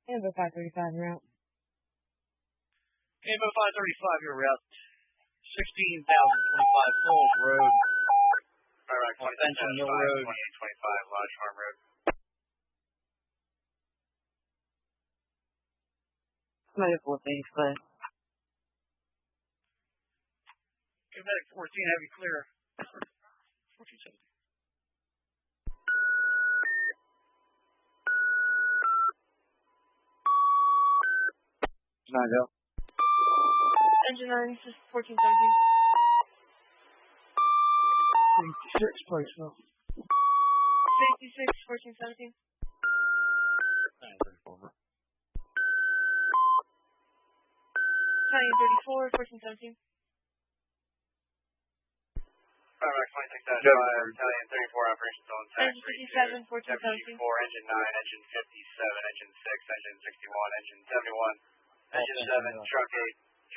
Ambo 535, you're out. Ambo 535, you're out. 16,025 Falls Road. Iraq on Benson Hill Road. 2825 Lodge Farm Road. Medic 14, clear. Medic 14, have you clear? 1470. Go. Engine 9, this is 1417. 56, please, Phil. 56, 1417. 934. Italian 34, 1417. Iraq 26-5, Italian 34 operations on track. Engine 57, 1417. 4, engine 9, engine 57, engine 6, engine 61, engine 71, engine 7, truck 8.